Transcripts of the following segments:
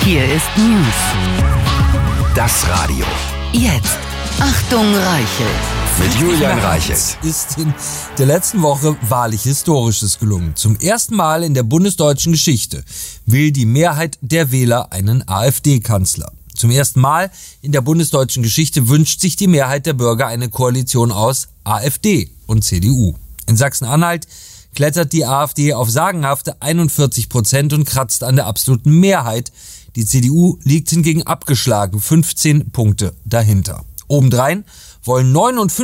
Hier ist News. Das Radio. Jetzt. Achtung, Reichelt. Mit Julian Reichelt. Ist in der letzten Woche wahrlich Historisches gelungen. Zum ersten Mal in der bundesdeutschen Geschichte will die Mehrheit der Wähler einen AfD-Kanzler. Zum ersten Mal in der bundesdeutschen Geschichte wünscht sich die Mehrheit der Bürger eine Koalition aus AfD und CDU. In Sachsen-Anhalt klettert die AfD auf sagenhafte 41% und kratzt an der absoluten Mehrheit. Die CDU liegt hingegen abgeschlagen, 15 Punkte dahinter. Obendrein wollen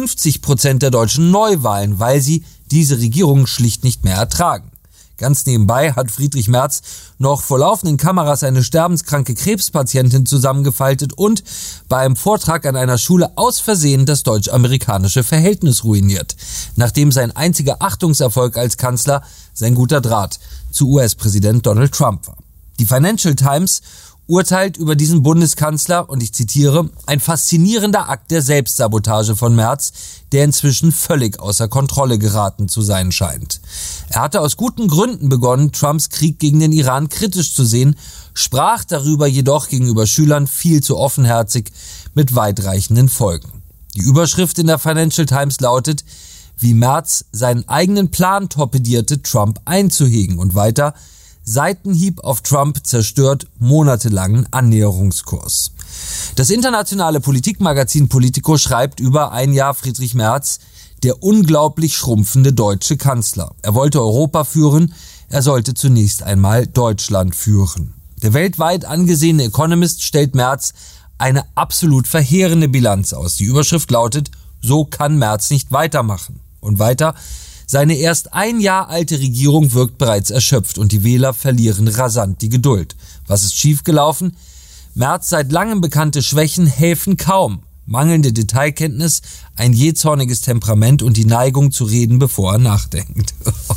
59% der Deutschen Neuwahlen, weil sie diese Regierung schlicht nicht mehr ertragen. Ganz nebenbei hat Friedrich Merz noch vor laufenden Kameras eine sterbenskranke Krebspatientin zusammengefaltet und bei einem Vortrag an einer Schule aus Versehen das deutsch-amerikanische Verhältnis ruiniert, nachdem sein einziger Achtungserfolg als Kanzler sein guter Draht zu US-Präsident Donald Trump war. Die Financial Times urteilt über diesen Bundeskanzler, und ich zitiere, ein faszinierender Akt der Selbstsabotage von Merz, der inzwischen völlig außer Kontrolle geraten zu sein scheint. Er hatte aus guten Gründen begonnen, Trumps Krieg gegen den Iran kritisch zu sehen, sprach darüber jedoch gegenüber Schülern viel zu offenherzig mit weitreichenden Folgen. Die Überschrift in der Financial Times lautet, wie Merz seinen eigenen Plan torpedierte, Trump einzuhegen, und weiter, Seitenhieb auf Trump zerstört monatelangen Annäherungskurs. Das internationale Politikmagazin Politico schreibt über ein Jahr Friedrich Merz, der unglaublich schrumpfende deutsche Kanzler. Er wollte Europa führen, er sollte zunächst einmal Deutschland führen. Der weltweit angesehene Economist stellt Merz eine absolut verheerende Bilanz aus. Die Überschrift lautet, so kann Merz nicht weitermachen. Und weiter, seine erst ein Jahr alte Regierung wirkt bereits erschöpft und die Wähler verlieren rasant die Geduld. Was ist schiefgelaufen? Merz seit langem bekannte Schwächen helfen kaum. Mangelnde Detailkenntnis, ein jähzorniges Temperament und die Neigung zu reden, bevor er nachdenkt.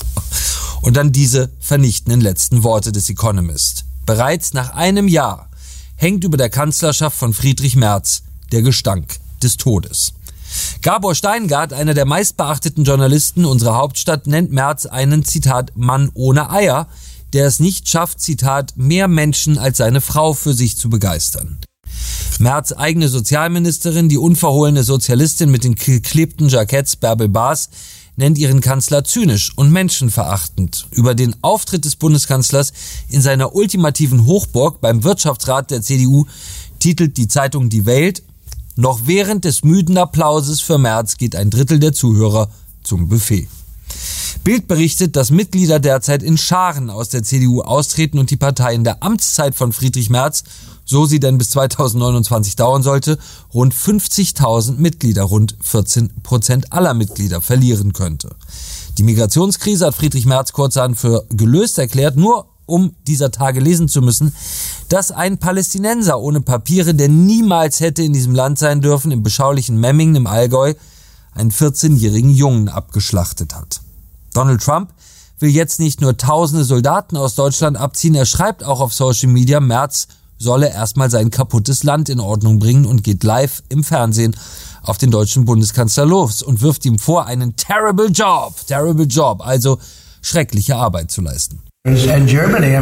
Und dann diese vernichtenden letzten Worte des Economist. Bereits nach einem Jahr hängt über der Kanzlerschaft von Friedrich Merz der Gestank des Todes. Gabor Steingart, einer der meistbeachteten Journalisten unserer Hauptstadt, nennt Merz einen, Zitat, Mann ohne Eier, der es nicht schafft, Zitat, mehr Menschen als seine Frau für sich zu begeistern. Merz' eigene Sozialministerin, die unverhohlene Sozialistin mit den geklebten Jacketts Bärbel Baas, nennt ihren Kanzler zynisch und menschenverachtend. Über den Auftritt des Bundeskanzlers in seiner ultimativen Hochburg beim Wirtschaftsrat der CDU titelt die Zeitung Die Welt, noch während des müden Applauses für Merz geht ein Drittel der Zuhörer zum Buffet. Bild berichtet, dass Mitglieder derzeit in Scharen aus der CDU austreten und die Partei in der Amtszeit von Friedrich Merz, so sie denn bis 2029 dauern sollte, rund 50.000 Mitglieder, rund 14% aller Mitglieder verlieren könnte. Die Migrationskrise hat Friedrich Merz kurzerhand für gelöst erklärt, nur um dieser Tage lesen zu müssen, dass ein Palästinenser ohne Papiere, der niemals hätte in diesem Land sein dürfen, im beschaulichen Memmingen im Allgäu einen 14-jährigen Jungen abgeschlachtet hat. Donald Trump will jetzt nicht nur tausende Soldaten aus Deutschland abziehen, er schreibt auch auf Social Media, Merz solle erstmal sein kaputtes Land in Ordnung bringen und geht live im Fernsehen auf den deutschen Bundeskanzler los und wirft ihm vor, einen terrible job, also schreckliche Arbeit zu leisten. In Germany,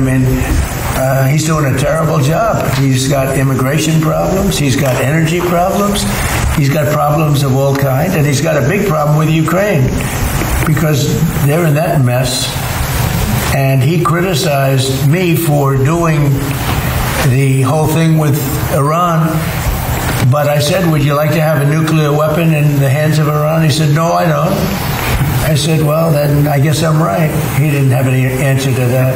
he's doing a terrible job. He's got immigration problems, he's got energy problems, he's got problems of all kinds, and he's got a big problem with Ukraine because they're in that mess. And he criticized me for doing the whole thing with Iran. But I said, would you like to have a nuclear weapon in the hands of Iran? He said, no, I don't. I said, well, then I guess I'm right. He didn't have any answer to that.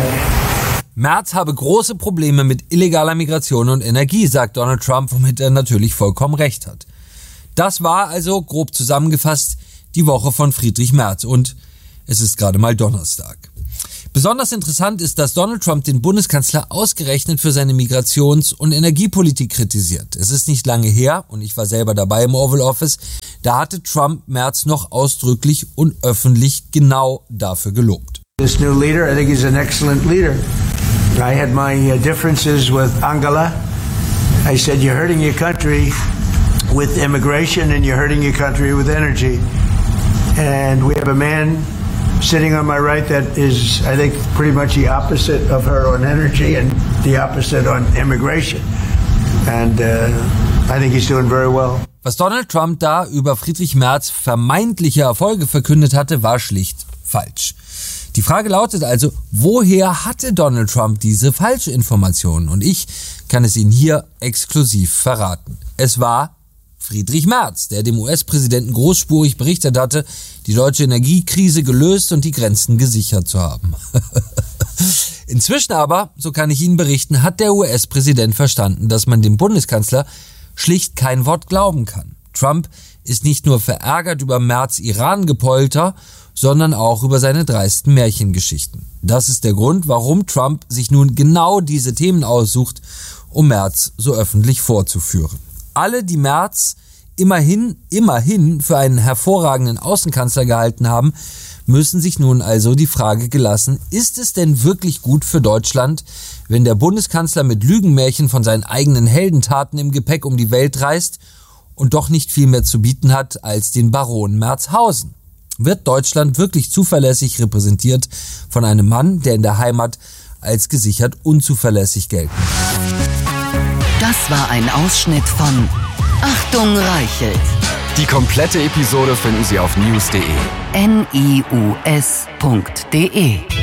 Merz habe große Probleme mit illegaler Migration und Energie, sagt Donald Trump, womit er natürlich vollkommen recht hat. Das war also, grob zusammengefasst, die Woche von Friedrich Merz und es ist gerade mal Donnerstag. Besonders interessant ist, dass Donald Trump den Bundeskanzler ausgerechnet für seine Migrations- und Energiepolitik kritisiert. Es ist nicht lange her, und ich war selber dabei im Oval Office, da hatte Trump Merz noch ausdrücklich und öffentlich genau dafür gelobt. This new leader, I think he's an excellent leader. I had my differences with Angela. I said, you're hurting your country with immigration and you're hurting your country with energy. And we have a man sitting on my right that is, I think, pretty much the opposite of her on energy and the opposite on immigration. And I think he's doing very well. Was Donald Trump da über Friedrich Merz vermeintliche Erfolge verkündet hatte, war schlicht falsch. Die Frage lautet also, woher hatte Donald Trump diese Falschinformationen? Und ich kann es Ihnen hier exklusiv verraten. Es war Friedrich Merz, der dem US-Präsidenten großspurig berichtet hatte, die deutsche Energiekrise gelöst und die Grenzen gesichert zu haben. Inzwischen aber, so kann ich Ihnen berichten, hat der US-Präsident verstanden, dass man dem Bundeskanzler schlicht kein Wort glauben kann. Trump ist nicht nur verärgert über Merz' Iran-Gepolter, sondern auch über seine dreisten Märchengeschichten. Das ist der Grund, warum Trump sich nun genau diese Themen aussucht, um Merz so öffentlich vorzuführen. Alle, die Merz immerhin für einen hervorragenden Außenkanzler gehalten haben, müssen sich nun also die Frage gelassen, ist es denn wirklich gut für Deutschland, wenn der Bundeskanzler mit Lügenmärchen von seinen eigenen Heldentaten im Gepäck um die Welt reist und doch nicht viel mehr zu bieten hat als den Baron Merzhausen? Wird Deutschland wirklich zuverlässig repräsentiert von einem Mann, der in der Heimat als gesichert unzuverlässig gilt? Das war ein Ausschnitt von Achtung Reichelt. Die komplette Episode finden Sie auf news.de. NIUS.de